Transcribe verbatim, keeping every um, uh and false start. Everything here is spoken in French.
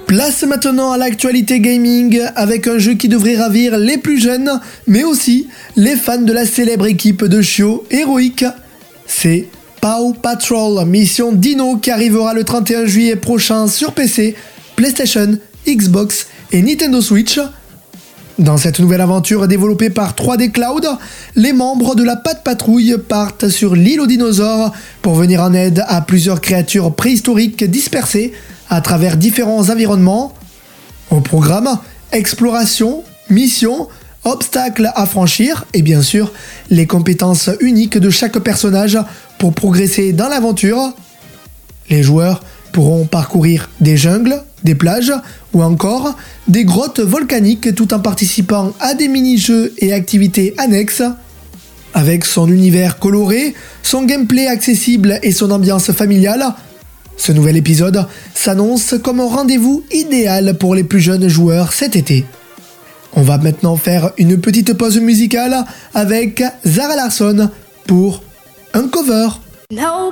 Place maintenant à l'actualité gaming avec un jeu qui devrait ravir les plus jeunes, mais aussi les fans de la célèbre équipe de chiots héroïques. C'est Paw Patrol Mission Dino qui arrivera le trente et un juillet prochain sur P C, PlayStation, Xbox et Nintendo Switch. Dans cette nouvelle aventure développée par trois D Cloud, les membres de la Pat' Patrouille partent sur l'île aux dinosaures pour venir en aide à plusieurs créatures préhistoriques dispersées à travers différents environnements. Au programme, exploration, mission, obstacles à franchir et bien sûr les compétences uniques de chaque personnage pour progresser dans l'aventure. Les joueurs pourront parcourir des jungles, des plages ou encore des grottes volcaniques tout en participant à des mini-jeux et activités annexes. Avec son univers coloré, son gameplay accessible et son ambiance familiale, ce nouvel épisode s'annonce comme un rendez-vous idéal pour les plus jeunes joueurs cet été. On va maintenant faire une petite pause musicale avec Zara Larsson pour un cover. No.